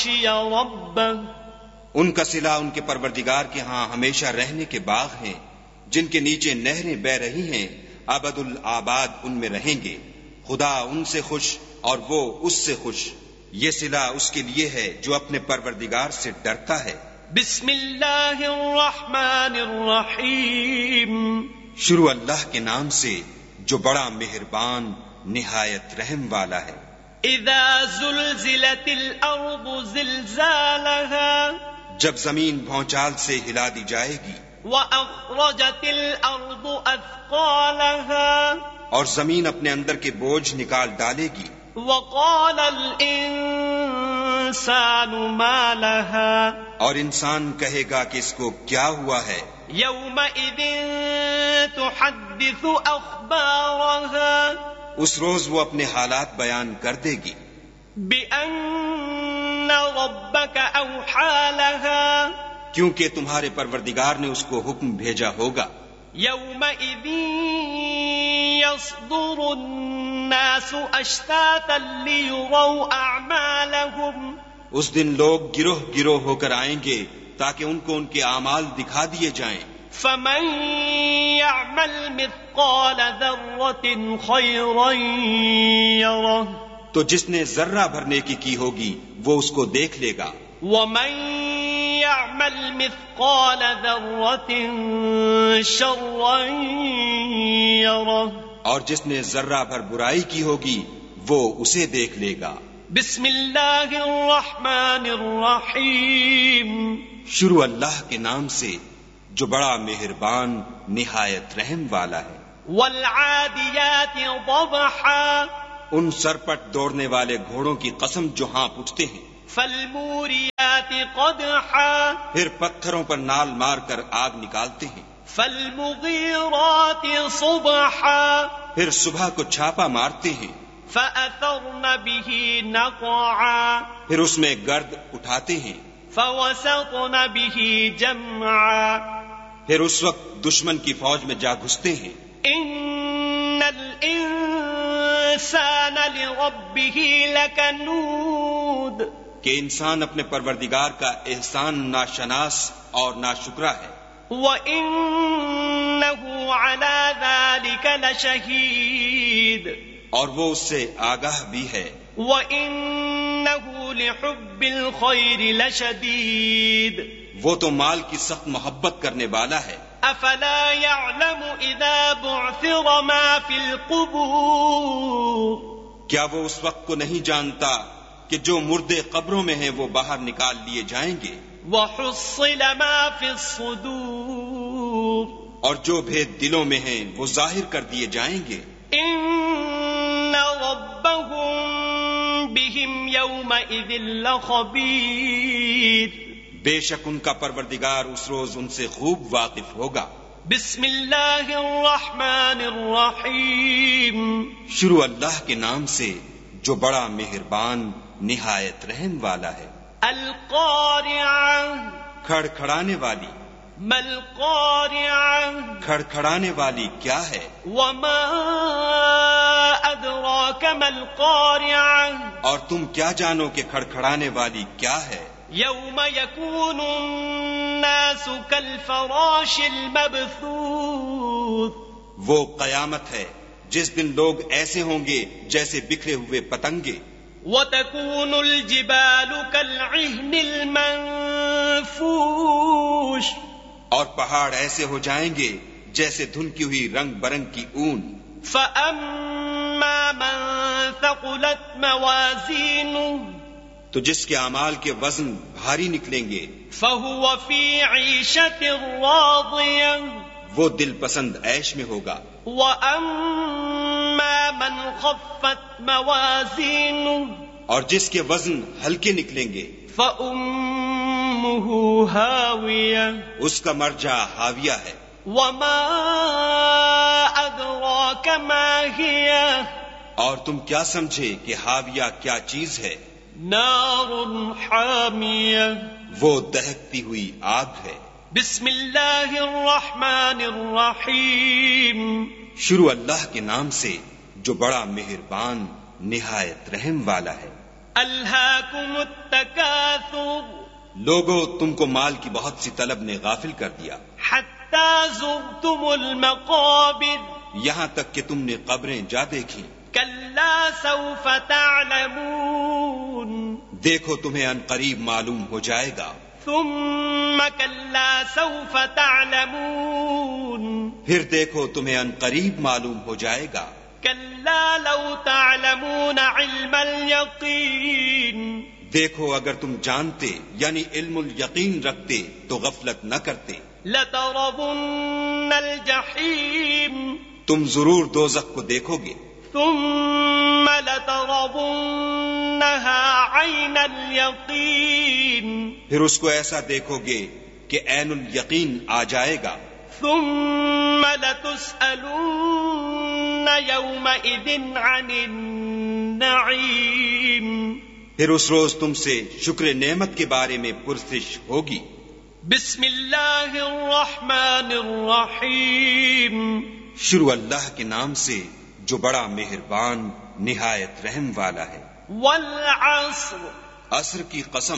ربه ان کا صلہ ان کے پروردگار کے ہاں ہمیشہ رہنے کے باغ ہیں جن کے نیچے نہریں بہ رہی ہیں، ابد الآباد ان میں رہیں گے، خدا ان سے خوش اور وہ اس سے خوش، یہ صلہ اس کے لیے ہے جو اپنے پروردگار سے ڈرتا ہے۔ بسم اللہ الرحمن الرحیم، شروع اللہ کے نام سے جو بڑا مہربان نہایت رحم والا ہے۔ اذا زلزلت الارض زلزالها، جب زمین بھونچال سے ہلا دی جائے گی، واخرجت الارض اثقالها، اور زمین اپنے اندر کے بوجھ نکال ڈالے گی، وقال الانسان ما لها، اور انسان کہے گا کہ اس کو کیا ہوا ہے، یومئذ تحدث اخبارها، اس روز وہ اپنے حالات بیان کر دے گی، بأن ربك اوحى لها، کیونکہ تمہارے پروردگار نے اس کو حکم بھیجا ہوگا۔ یومئذ يصدر الناس اشتاتا ليروا اعمالهم، اس دن لوگ گروہ گروہ ہو کر آئیں گے تاکہ ان کو ان کے اعمال دکھا دیے جائیں۔ فمن يعمل مثقال ذرة خيرا يره، تو جس نے ذرہ بھر نیکی کی ہوگی وہ اس کو دیکھ لے گا، ومن يعمل مثقال ذرة شرا يره، اور جس نے ذرہ بھر برائی کی ہوگی وہ اسے دیکھ لے گا۔ بسم اللہ الرحمن الرحیم، شروع اللہ کے نام سے جو بڑا مہربان نہایت رحم والا ہے۔ والعادیات ضبحا، ان سرپٹ دوڑنے والے گھوڑوں کی قسم جو ہانپ اٹھتے ہیں، فالموریات قدحا، پھر پتھروں پر نال مار کر آگ نکالتے ہیں، فالمغیرات صبحا، پھر صبح کو چھاپا مارتے ہیں، فأثرن به نقعا، پھر اس میں گرد اٹھاتے ہیں، فوسطن به جمعا، پھر اس وقت دشمن کی فوج میں جا گھستے ہیں۔ ان الانسان لربه لکنود، کہ انسان اپنے پروردگار کا احسان ناشناس اور ناشکرا ہے، وَإِنَّهُ عَلَى ذَلِكَ لَشَهِيدٌ، اور وہ اس سے آگاہ بھی ہے، وَإِنَّهُ لِحُبِّ الْخَيْرِ لَشَدِيدٌ، وہ تو مال کی سخت محبت کرنے والا ہے۔ أَفَلَا يَعْلَمُ إِذَا بُعْثِرَ مَا فِي الْقُبُورِ، کیا وہ اس وقت کو نہیں جانتا کہ جو مردے قبروں میں ہیں وہ باہر نکال لیے جائیں گے، وَحُصِّلَ مَا فِي الصُّدُورِ، اور جو بھید دلوں میں ہیں وہ ظاہر کر دیے جائیں گے۔ إِنَّ رَبَّهُم بِهِمْ يَوْمَئِذٍ لَخَبِيرٌ، بے شک ان کا پروردگار اس روز ان سے خوب واقف ہوگا۔ بسم اللہ الرحمن الرحیم، شروع اللہ کے نام سے جو بڑا مہربان نہایت رحم والا ہے۔ القارعہ، کھڑکھڑانے والی، ما القارعہ، کھڑکھڑانے والی کیا ہے، وما ادراک ما القارعہ، اور تم کیا جانو کہ کھڑکھڑانے والی کیا ہے۔ یوم یکون الناس کالفراش المبثوث، وہ قیامت ہے جس دن لوگ ایسے ہوں گے جیسے بکھرے ہوئے پتنگے، وتكون الجبال كالعهن المنفوش، اور پہاڑ ایسے ہو جائیں گے جیسے دھنکی ہوئی رنگ برنگ کی اون۔ فأما من ثقلت موازینه، تو جس کے اعمال کے وزن بھاری نکلیں گے، فهو في عيشة راضية، وہ دل پسند عیش میں ہوگا۔ وأما من خفت موازینه، اور جس کے وزن ہلکے نکلیں گے، فأمه هاوية، اس کا مرجع حاویہ ہے۔ وما أدراك ما هي، اور تم کیا سمجھے کہ حاویہ کیا چیز ہے؟ نار حامیہ، وہ دہکتی ہوئی آگ ہے۔ بسم اللہ الرحمن الرحیم، شروع اللہ کے نام سے جو بڑا مہربان نہایت رحم والا ہے۔ ألهاكم التكاثر لوگو تم کو مال کی بہت سی طلب نے غافل کر دیا، حتى زرتم المقابر یہاں تک کہ تم نے قبریں جا دیکھی. كلا سوف تعلمون دیکھو تمہیں ان قریب معلوم ہو جائے گا. ثم كلا سوف تعلمون پھر دیکھو تمہیں ان قریب معلوم ہو جائے گا. كلا لو تعلمون علم اليقين دیکھو اگر تم جانتے یعنی علم الیقین رکھتے تو غفلت نہ کرتے. لترون الجحیم تم ضرور دوزخ کو دیکھو گے. ثم لترونها عین الیقین پھر اس کو ایسا دیکھو گے کہ عین الیقین آ جائے گا. ثم لتسألن یومئذ عن النعیم پھر اس روز تم سے شکر نعمت کے بارے میں پرسش ہوگی. بسم اللہ الرحمن الرحیم شروع اللہ کے نام سے جو بڑا مہربان نہایت رحم والا ہے. والعصر عصر کی قسم.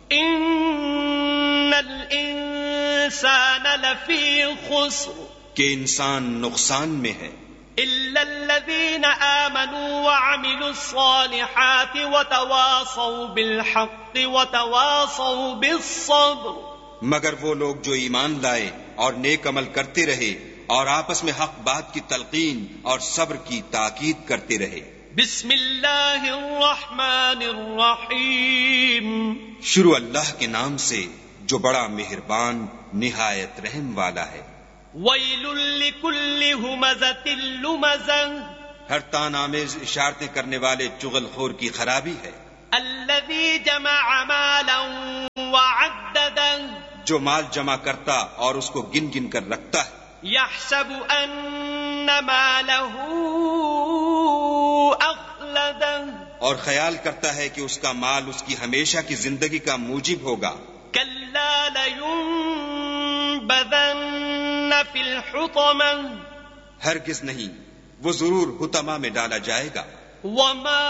ان الانسان لفی خسر کہ انسان نقصان میں ہے الا الذین آمنوا وعملوا الصالحات وتواصوا بالحق وتواصوا بالصبر مگر وہ لوگ جو ایمان لائے اور نیک عمل کرتے رہے اور آپس میں حق بات کی تلقین اور صبر کی تاکید کرتے رہے. بسم اللہ الرحمن الرحیم شروع اللہ کے نام سے جو بڑا مہربان نہایت رحم والا ہے. ویل لکل ہمزۃ لمزہ ہر تان آمیز اشارتیں کرنے والے چغل خور کی خرابی ہے. الذی جمع مالا وعددہ جو مال جمع کرتا اور اس کو گن گن کر رکھتا ہے. یحسب ان مالہ اخلدہ اور خیال کرتا ہے کہ اس کا مال اس کی ہمیشہ کی زندگی کا موجب ہوگا. کلا لینبذن فی الحطمہ ہرگز نہیں، وہ ضرور حطمہ میں ڈالا جائے گا. وما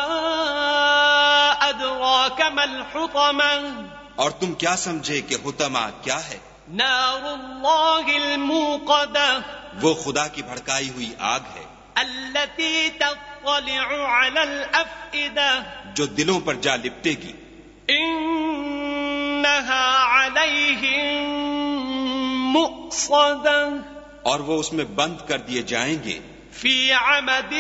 ادراک ما الحطمہ اور تم کیا سمجھے کہ حطمہ کیا ہے؟ نار اللہ الموقدہ وہ خدا کی بھڑکائی ہوئی آگ ہے. التي تطلع على الافئدہ جو دلوں پر جا لپٹے گی. انها علیہم مؤصدہ اور وہ اس میں بند کر دیے جائیں گے. فی عمد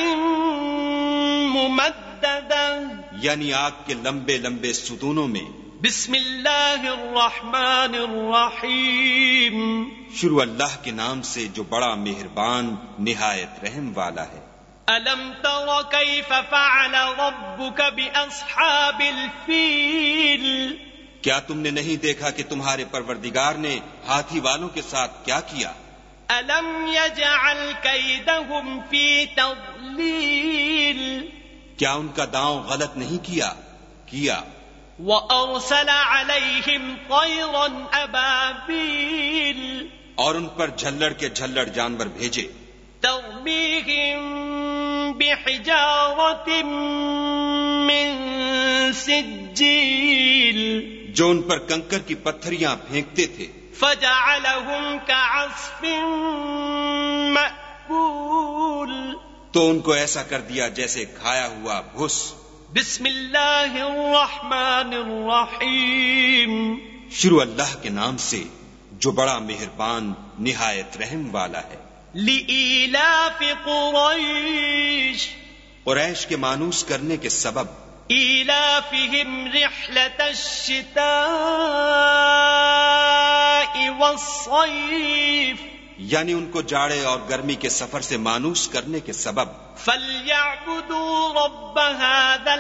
ممددہ یعنی آگ کے لمبے لمبے ستونوں میں. بسم اللہ الرحمن الرحیم شروع اللہ کے نام سے جو بڑا مہربان نہایت رحم والا ہے. الم تر کیف فعل ربک باصحاب الفیل کیا تم نے نہیں دیکھا کہ تمہارے پروردگار نے ہاتھی والوں کے ساتھ کیا کیا؟ الم یجعل کیدہم فی تضلیل کیا ان کا داؤں غلط نہیں کیا؟ وَأَرْسَلَ عَلَيْهِمْ طَيْرًا أَبَابِيلَ اور ان پر جھلڑ کے جھلڑ جانور بھیجے. تَرْمِيهِمْ بِحِجَارَةٍ مِّن سِجِّيلٍ جو ان پر کنکر کی پتھریاں پھینکتے تھے. فَجَعَلَهُمْ كَعَصْفٍ مَأْكُولٍ تو ان کو ایسا کر دیا جیسے کھایا ہوا بھس. بسم اللہ الرحمن الرحیم شروع اللہ کے نام سے جو بڑا مہربان نہایت رحم والا ہے. لإیلاف قریش قریش کے مانوس کرنے کے سبب. ایلافہم رحلة الشتاء والصیف یعنی ان کو جاڑے اور گرمی کے سفر سے مانوس کرنے کے سبب. فَلْيَعْبُدُوا رَبَّ هَذَا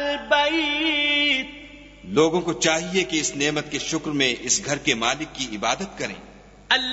الْبَيْتِ لوگوں کو چاہیے کہ اس نعمت کے شکر میں اس گھر کے مالک کی عبادت کریں.